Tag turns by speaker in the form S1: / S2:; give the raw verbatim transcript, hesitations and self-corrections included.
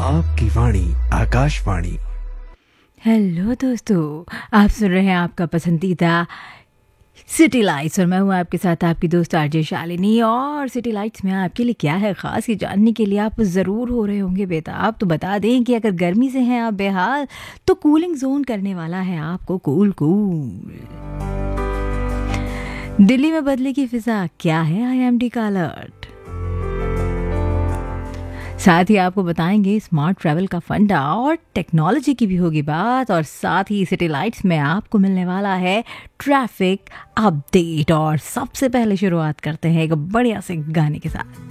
S1: आपकी वाणी आकाशवाणी।
S2: हेलो दोस्तों, आप सुन रहे हैं आपका पसंदीदा सिटी लाइट्स और मैं हूँ आपके साथ आपकी दोस्त आरजे शालिनी। और सिटी लाइट्स में आपके लिए क्या है ख़ास, ये जानने के लिए आप ज़रूर हो रहे होंगे बेताब। तो बता दें कि अगर गर्मी से हैं आप बेहाल, तो कूलिंग जोन करने वाला है आपको कूल कूल। दिल्ली में बदलेगी फिजा, क्या है आईएमडी का अलर्ट। साथ ही आपको बताएंगे स्मार्ट ट्रैवल का फंडा और टेक्नोलॉजी की भी होगी बात। और साथ ही सिटी लाइट्स में आपको मिलने वाला है ट्रैफिक अपडेट। और सबसे पहले शुरुआत करते हैं एक बढ़िया से गाने के साथ।